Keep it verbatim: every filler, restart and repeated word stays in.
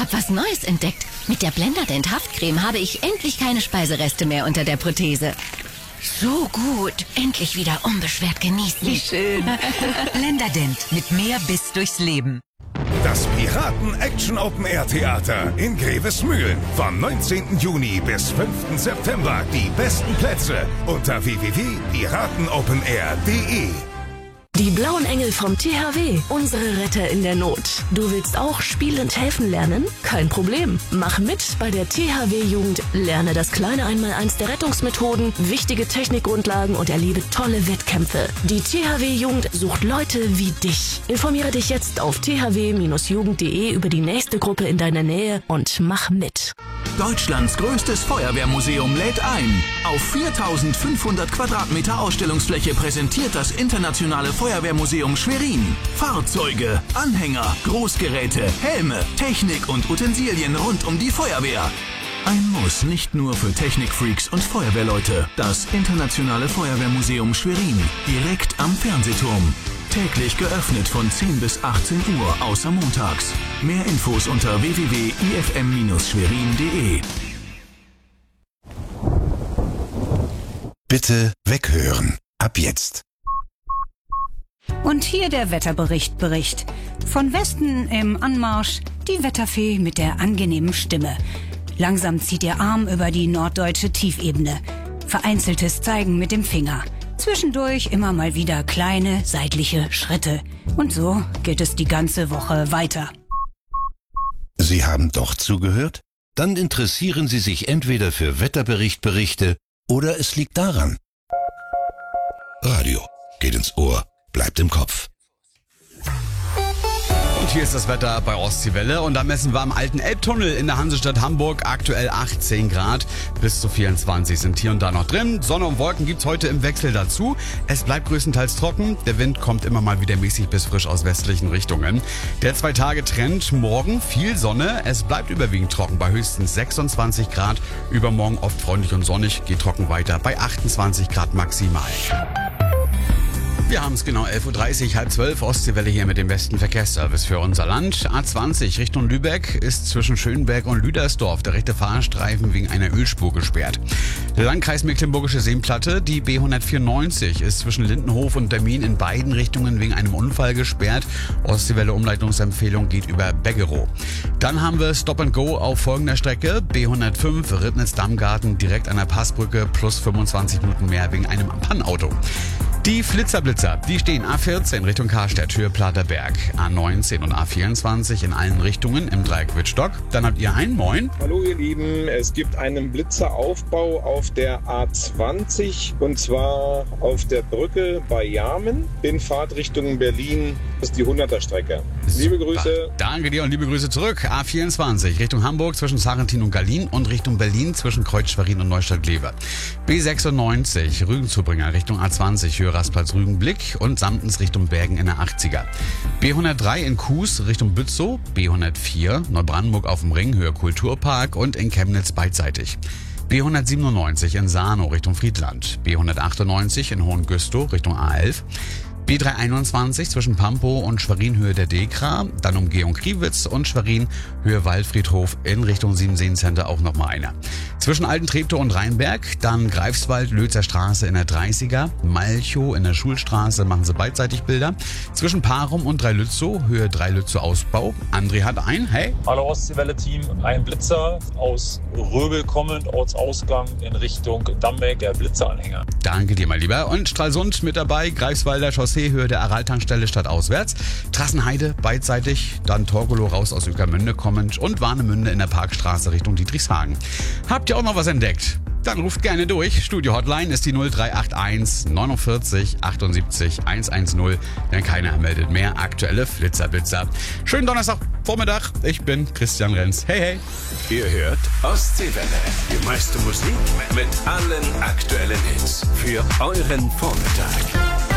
habe was Neues entdeckt. Mit der Blenderdent Haftcreme habe ich endlich keine Speisereste mehr unter der Prothese. So gut. Endlich wieder unbeschwert genießen. Wie schön. Blenderdent mit mehr Biss durchs Leben. Das Piraten-Action-Open-Air-Theater in Grevesmühlen. Vom neunzehnten Juni bis fünften September. Die besten Plätze unter w w w punkt piratenopenair punkt de. Die Blauen Engel vom T H W, unsere Retter in der Not. Du willst auch spielend helfen lernen? Kein Problem. Mach mit bei der T H W-Jugend. Lerne das kleine Einmaleins der Rettungsmethoden, wichtige Technikgrundlagen und erlebe tolle Wettkämpfe. Die T H W-Jugend sucht Leute wie dich. Informiere dich jetzt auf t h w Bindestrich jugend punkt de über die nächste Gruppe in deiner Nähe und mach mit. Deutschlands größtes Feuerwehrmuseum lädt ein. Auf viertausendfünfhundert Quadratmeter Ausstellungsfläche präsentiert das internationale Feuerwehrmuseum Schwerin Fahrzeuge, Anhänger, Großgeräte, Helme, Technik und Utensilien rund um die Feuerwehr. Ein Muss nicht nur für Technikfreaks und Feuerwehrleute. Das internationale Feuerwehrmuseum Schwerin, direkt am Fernsehturm. Täglich geöffnet von zehn bis achtzehn Uhr, außer montags. Mehr Infos unter w w w punkt i f m Bindestrich schwerin punkt de. Bitte weghören. Ab jetzt. Und hier der Wetterbericht Bericht. Von Westen im Anmarsch die Wetterfee mit der angenehmen Stimme. Langsam zieht ihr Arm über die norddeutsche Tiefebene. Vereinzeltes Zeigen mit dem Finger. Zwischendurch immer mal wieder kleine seitliche Schritte. Und so geht es die ganze Woche weiter. Sie haben doch zugehört? Dann interessieren Sie sich entweder für Wetterberichtberichte oder es liegt daran. Radio geht ins Ohr, bleibt im Kopf. Und hier ist das Wetter bei Ostseewelle und da messen wir am alten Elbtunnel in der Hansestadt Hamburg aktuell achtzehn Grad. Bis zu vierundzwanzig sind hier und da noch drin. Sonne und Wolken gibt's heute im Wechsel dazu. Es bleibt größtenteils trocken. Der Wind kommt immer mal wieder mäßig bis frisch aus westlichen Richtungen. Der Zwei-Tage-Trend: morgen viel Sonne. Es bleibt überwiegend trocken bei höchstens sechsundzwanzig Grad. Übermorgen oft freundlich und sonnig, geht trocken weiter bei achtundzwanzig Grad maximal. Wir haben es genau elf Uhr dreißig, halb zwölf, Ostseewelle hier mit dem besten Verkehrsservice für unser Land. A zwanzig Richtung Lübeck ist zwischen Schönberg und Lüdersdorf der rechte Fahrstreifen wegen einer Ölspur gesperrt. Landkreis Mecklenburgische Seenplatte, die B hundertvierundneunzig ist zwischen Lindenhof und Dermin in beiden Richtungen wegen einem Unfall gesperrt. Ostseewelle Umleitungsempfehlung geht über Beggerow. Dann haben wir Stop and Go auf folgender Strecke. B hundertfünf Ribnitz-Dammgarten direkt an der Passbrücke plus fünfundzwanzig Minuten mehr wegen einem Pannauto. Die Flitzerblitzer, die stehen A vierzehn Richtung Karstadt, Höhe Platerberg, A neunzehn und A vierundzwanzig in allen Richtungen im Dreieck Wittstock. Dann habt ihr einen, moin. Hallo ihr Lieben, es gibt einen Blitzeraufbau auf der A zwanzig und zwar auf der Brücke bei Jarmen in Fahrtrichtung Berlin. Das ist die hunderter Strecke. Liebe Grüße. Danke dir und liebe Grüße zurück. A vierundzwanzig Richtung Hamburg zwischen Sarrentin und Gallien und Richtung Berlin zwischen Kreuz Schwerin und Neustadt-Glewe. B sechsundneunzig Rügenzubringer Richtung A zwanzig Höhe Rastplatz Rügenblick und Samtens Richtung Bergen in der achtziger. B hundertdrei in Kues Richtung Bützow, B hundertvier Neubrandenburg auf dem Ring Höhe Kulturpark und in Chemnitz beidseitig. B hundertsiebenundneunzig in Sarnow Richtung Friedland, B hundertachtundneunzig in Hohengüstow Richtung A elf. B dreihunderteinundzwanzig zwischen Pampow und Schwerin Höhe der Dekra, dann Umgehung Kriwitz und Schwerin Höhe Waldfriedhof in Richtung Siebenseen Center auch nochmal einer. Zwischen Alten Treptow und Rheinberg, dann Greifswald, Lötzer Straße in der dreißiger, Malchow in der Schulstraße machen sie beidseitig Bilder. Zwischen Parum und Dreilützow, Höhe Dreilützow Ausbau. André hat ein, hey. Hallo Ostseewelle-Team, ein Blitzer aus Röbel kommend, Ortsausgang in Richtung Dambeck, der Blitzeranhänger. Danke dir mal lieber. Und Stralsund mit dabei, Greifswalder Chaussee Höhe der Araltankstelle stadtauswärts, Trassenheide beidseitig, dann Torgelow raus aus Ueckermünde kommend und Warnemünde in der Parkstraße Richtung Dietrichshagen. Habt ihr auch noch was entdeckt? Dann ruft gerne durch. Studio-Hotline ist die null drei acht eins neunundvierzig achtundsiebzig hundertzehn. Denn keiner meldet mehr aktuelle Flitzerblitzer. Schönen Donnerstagvormittag. Ich bin Christian Renz. Hey, hey. Ihr hört Ostseewelle. Die meiste Musik mit allen aktuellen Hits für euren Vormittag.